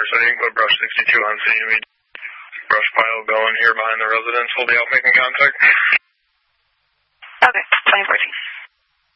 so you can put brush 62 on scene. We brush pile going here behind the residence. We'll be out making contact.